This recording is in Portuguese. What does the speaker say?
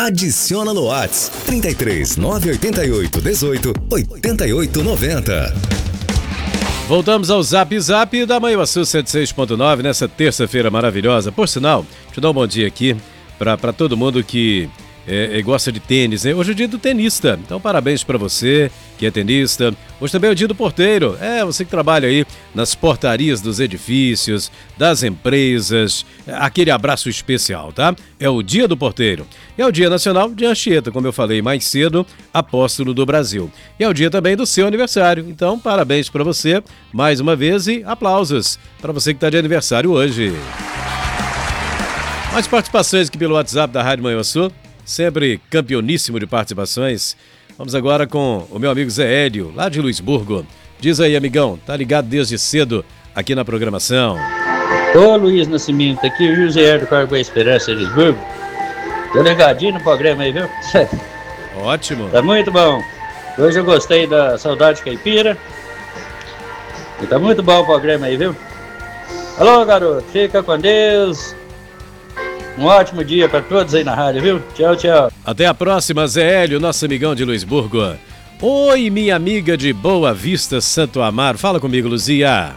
Adiciona no Whats 33 988 18 88 90. Voltamos ao Zap Zap da Manhuaçu 106.9 nessa terça-feira maravilhosa. Por sinal, deixa eu dar um bom dia aqui para todo mundo que gosta de tênis, né? Hoje é o dia do tenista, então parabéns para você que é tenista. Hoje também é o dia do porteiro, você que trabalha aí nas portarias dos edifícios, das empresas, aquele abraço especial, tá? É o dia do porteiro. É o dia nacional de Anchieta, como eu falei mais cedo, apóstolo do Brasil. E é o dia também do seu aniversário, então parabéns para você mais uma vez e aplausos para você que está de aniversário hoje. Mais participações aqui pelo WhatsApp da Rádio Manhuaçu. Sempre campeoníssimo de participações. Vamos agora com o meu amigo Zé Hélio, lá de Luisburgo. Diz aí, amigão, tá ligado desde cedo aqui na programação. Ô Luiz Nascimento, aqui o José Hélio do Cargo Esperança de Luisburgo. Tô ligadinho no programa aí, viu? Ótimo. Tá muito bom. Hoje eu gostei da Saudade Caipira. E tá muito bom o programa aí, viu? Alô, garoto, fica com Deus. Um ótimo dia para todos aí na rádio, viu? Tchau, tchau. Até a próxima, Zé Hélio, nosso amigão de Luisburgo. Oi, minha amiga de Boa Vista, Santo Amaro. Fala comigo, Luzia.